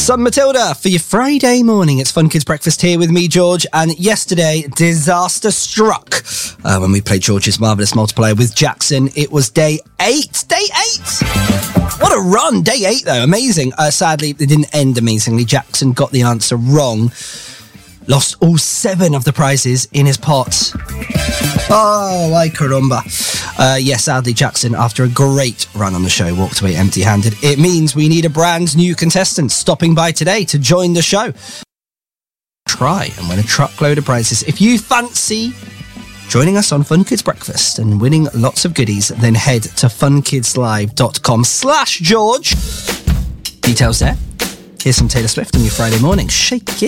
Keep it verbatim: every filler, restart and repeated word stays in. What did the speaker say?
Sun Matilda for your Friday morning. It's Fun Kids Breakfast here with me, George, and yesterday disaster struck uh, when we played George's Marvellous Multiplier with Jackson. It was day eight. Day eight! What a run. Day eight, though. Amazing. Uh, sadly, it didn't end amazingly. Jackson got the answer wrong. Lost all seven of the prizes in his pot. Oh, ay caramba. Uh, yes, yeah, sadly, Jackson, after a great run on the show, walked away empty-handed. It means we need a brand new contestant stopping by today to join the show. Try and win a truckload of prizes. If you fancy joining us on Fun Kids Breakfast and winning lots of goodies, then head to funkidslive.com slash George. Details there. Here's some Taylor Swift on your Friday morning. Shake it.